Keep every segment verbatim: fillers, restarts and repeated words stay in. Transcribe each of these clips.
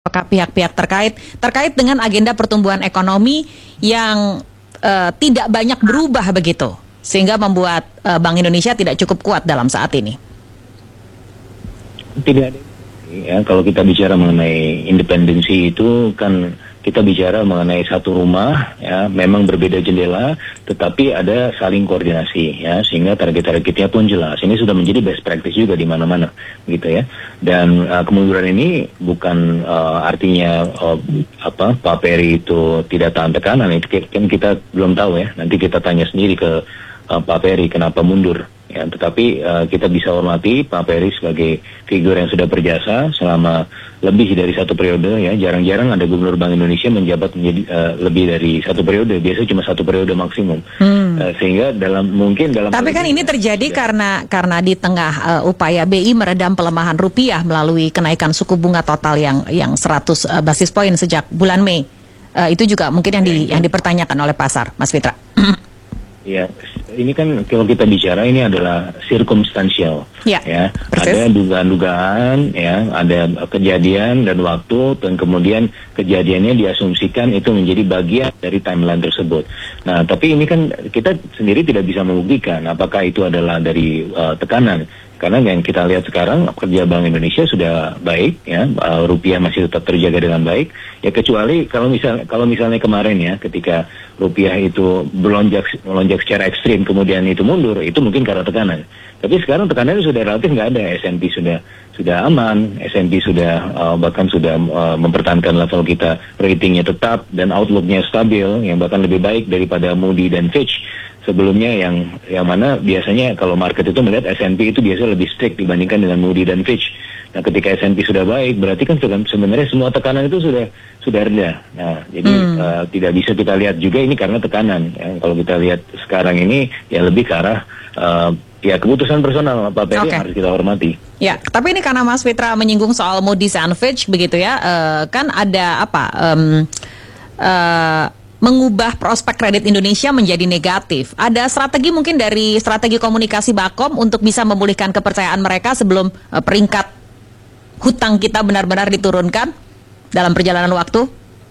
apakah pihak-pihak terkait terkait dengan agenda pertumbuhan ekonomi yang uh, tidak banyak berubah begitu, sehingga membuat uh, Bank Indonesia tidak cukup kuat dalam saat ini? Tidak ada. Ya, kalau kita bicara mengenai independensi itu kan kita bicara mengenai satu rumah, ya, memang berbeda jendela, tetapi ada saling koordinasi, ya, sehingga target-targetnya pun jelas. Ini sudah menjadi best practice juga di mana-mana, gitu ya. Dan uh, kemunduran ini bukan uh, artinya uh, apa Pak Peri itu tidak tahan tekanan, itu kan kita belum tahu ya. Nanti kita tanya sendiri ke uh, Pak Peri kenapa mundur. Ya, tetapi uh, kita bisa hormati Pak Peri sebagai figur yang sudah berjasa selama lebih dari satu periode, ya. Jarang-jarang ada gubernur Bank Indonesia menjabat menjadi uh, lebih dari satu periode, biasanya cuma satu periode maksimum. Hmm. Uh, sehingga dalam mungkin dalam Tapi kan ini terjadi ya, karena karena di tengah uh, upaya B I meredam pelemahan rupiah melalui kenaikan suku bunga total yang yang seratus uh, basis poin sejak bulan Mei. Uh, itu juga mungkin yang di, yang dipertanyakan oleh pasar, Mas Fitra. Ya, ini kan kalau kita bicara ini adalah circumstantial, ya, ya. Ada dugaan-dugaan, ya, ada kejadian dan waktu, dan kemudian kejadiannya diasumsikan itu menjadi bagian dari timeline tersebut. Nah, tapi ini kan kita sendiri tidak bisa membuktikan apakah itu adalah dari uh, tekanan. Karena yang kita lihat sekarang kerja Bank Indonesia sudah baik, ya, uh, rupiah masih tetap terjaga dengan baik, ya, kecuali kalau misal kalau misalnya kemarin, ya, ketika rupiah itu melonjak melonjak secara ekstrim kemudian itu mundur, itu mungkin karena tekanan. Tapi sekarang tekanannya sudah relatif nggak ada, S and P sudah sudah aman, S and P sudah uh, bahkan sudah uh, mempertahankan level kita, ratingnya tetap dan outlooknya stabil, yang bahkan lebih baik daripada Moody dan Fitch. Sebelumnya yang yang mana biasanya kalau market itu melihat S and P itu biasanya lebih strict dibandingkan dengan Moody dan Fitch. Nah, ketika S and P sudah baik, berarti kan sebenarnya semua tekanan itu sudah sudah reda. Nah, jadi hmm. uh, tidak bisa kita lihat juga ini karena tekanan. Ya, kalau kita lihat sekarang ini ya lebih ke arah uh, ya keputusan personal Pak Peri, okay, yang harus kita hormati. Ya, tapi ini karena Mas Fitra menyinggung soal Moody's and Fitch begitu ya, uh, kan ada apa? Um, uh, mengubah prospek kredit Indonesia menjadi negatif. Ada strategi mungkin dari strategi komunikasi Bakom untuk bisa memulihkan kepercayaan mereka sebelum uh, peringkat hutang kita benar-benar diturunkan dalam perjalanan waktu?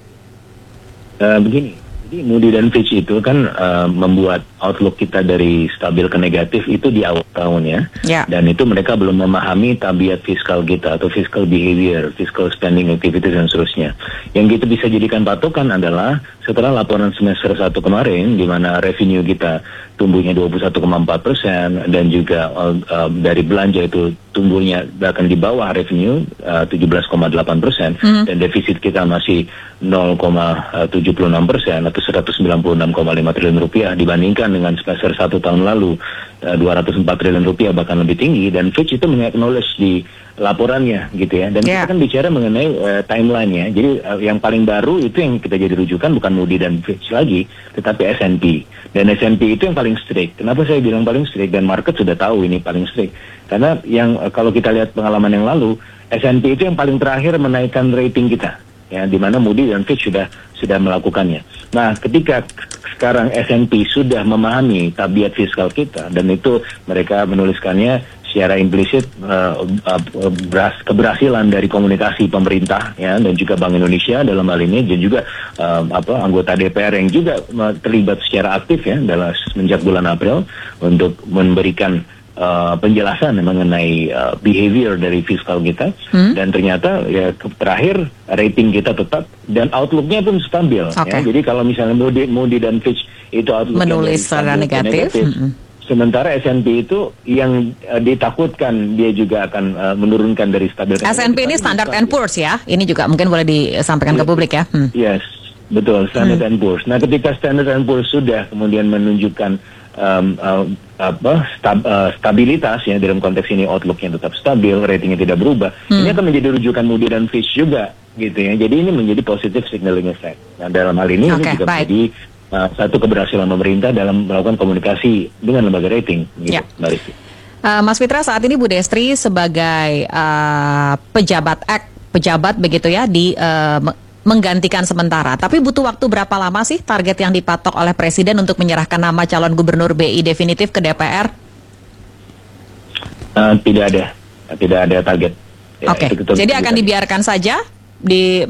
Uh, begini, jadi Moody dan Fitch itu kan uh, membuat outlook kita dari stabil ke negatif itu di awal tahun, ya. Yeah. Dan itu mereka belum memahami tabiat fiskal kita atau fiscal behavior, fiscal spending activities dan seterusnya. Yang kita bisa jadikan patokan adalah setelah laporan semester satu kemarin, di mana revenue kita tumbuhnya dua puluh satu koma empat persen dan juga uh, uh, dari belanja itu tumbuhnya bahkan di bawah revenue uh, tujuh belas koma delapan persen, hmm. dan defisit kita masih nol koma tujuh enam persen atau seratus sembilan puluh enam koma lima triliun rupiah dibandingkan dengan semester satu tahun lalu uh, dua ratus empat triliun rupiah, bahkan lebih tinggi. Dan Fitch itu meng-acknowledge di laporannya, gitu ya. Dan yeah. kita kan bicara mengenai uh, timeline-nya. Jadi uh, yang paling baru itu yang kita jadi rujukan bukan Moody dan Fitch lagi, tetapi S and P. Dan S and P itu yang paling strict. Kenapa saya bilang paling strict? Dan market sudah tahu ini paling strict. Karena yang uh, kalau kita lihat pengalaman yang lalu, S and P itu yang paling terakhir menaikkan rating kita, ya, di mana Moody dan Fitch sudah sudah melakukannya. Nah, ketika sekarang S and P sudah memahami tabiat fiskal kita, dan itu mereka menuliskannya secara implisit uh, uh, beras, keberhasilan dari komunikasi pemerintah, ya, dan juga Bank Indonesia dalam hal ini, dan juga uh, apa anggota D P R yang juga uh, terlibat secara aktif, ya, dalam semenjak bulan April untuk memberikan Uh, penjelasan mengenai uh, behavior dari fiskal kita, hmm? dan ternyata ya terakhir rating kita tetap dan outlooknya pun stabil. Okay. Ya. Jadi kalau misalnya Moody, Moody dan Fitch itu outlooknya menulis secara negatif, negatif hmm. sementara S and P itu yang uh, ditakutkan dia juga akan uh, menurunkan dari stabil. S and P ini Standard and Poor's, ya, ini juga mungkin boleh disampaikan yes. ke publik, ya. Hmm. Yes, betul, Standard hmm. and Poor's. Nah, ketika Standard and Poor's sudah kemudian menunjukkan Um, uh, apa stab, uh, stabilitas, ya, dalam konteks ini outlooknya tetap stabil, ratingnya tidak berubah, hmm. ini akan menjadi rujukan Moody dan Fitch juga, gitu ya. Jadi ini menjadi positive signaling effect. Nah, dalam hal ini okay, ini juga baik. menjadi uh, satu keberhasilan pemerintah dalam melakukan komunikasi dengan lembaga rating, gitu, ya. Mbak Rizky. Uh, Mas Fitra, saat ini Bu Destri sebagai uh, pejabat ek, pejabat begitu ya di uh, menggantikan sementara. Tapi butuh waktu berapa lama sih target yang dipatok oleh Presiden untuk menyerahkan nama calon gubernur B I definitif ke D P R? Uh, tidak ada, tidak ada target. Ya, Oke, okay. Jadi akan dibiarkan saja di